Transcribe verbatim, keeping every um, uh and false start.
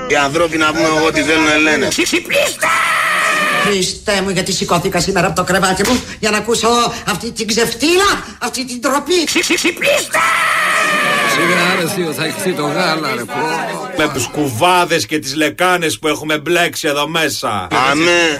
Οι ανθρώποι να πούμε ό,τι θέλουν λένε. Ξυπνήστε! Χριστέ μου, γιατί σηκώθηκα σήμερα από το κρεβάτι μου για να ακούσω αυτή την ξεφτύλα, αυτή την τροπή. Ξυπνήστε! Σιγά ρε θείο, θα έχθει το γάλα ρε πω. Με τους κουβάδες και τις λεκάνες που έχουμε μπλέξει εδώ μέσα. Αμέ.